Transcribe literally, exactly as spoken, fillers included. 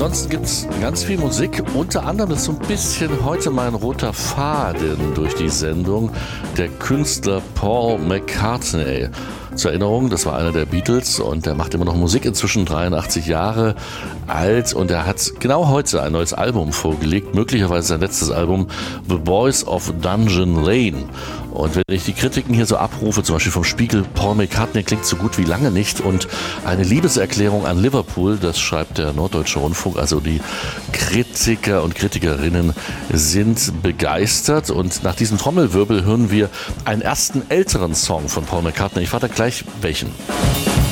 Ansonsten gibt es ganz viel Musik. Unter anderem ist so ein bisschen heute mein roter Faden durch die Sendung der Künstler Paul McCartney. Zur Erinnerung, das war einer der Beatles und der macht immer noch Musik, inzwischen dreiundachtzig Jahre alt, und er hat genau heute ein neues Album vorgelegt, möglicherweise sein letztes Album, The Boys of Dungeon Lane. Und wenn ich die Kritiken hier so abrufe, zum Beispiel vom Spiegel, Paul McCartney klingt so gut wie lange nicht, und eine Liebeserklärung an Liverpool, das schreibt der Norddeutsche Rundfunk, also die Kritiker und Kritikerinnen sind begeistert. Und nach diesem Trommelwirbel hören wir einen ersten älteren Song von Paul McCartney. Ich frage gleich welchen.